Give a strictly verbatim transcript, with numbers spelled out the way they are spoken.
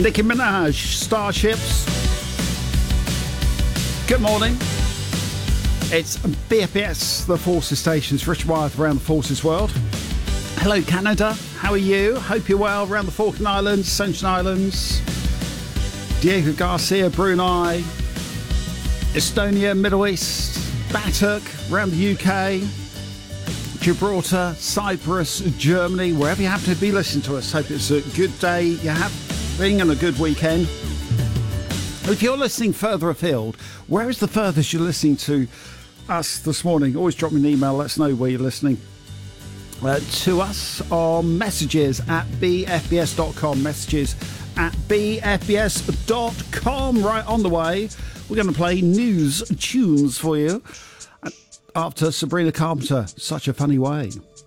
Nicki Minaj, Starships. Good morning. It's B F B S, the Forces Stations, Richard Wyeth around the Forces world. Hello, Canada. How are you? Hope you're well around the Falkland Islands, Ascension Islands. Diego Garcia, Brunei. Estonia, Middle East. Batuk, around the U K. Gibraltar, Cyprus, Germany, wherever you happen to be listening to us. Hope it's a good day you're having and a good weekend. If you're listening further afield, where is the furthest you're listening to us this morning? Always drop me an email, let us know where you're listening uh, to us on messages at b f b s dot com. Messages at b f b s dot com. Right on the way, we're going to play news tunes for you after Sabrina Carpenter, Such a Funny Way.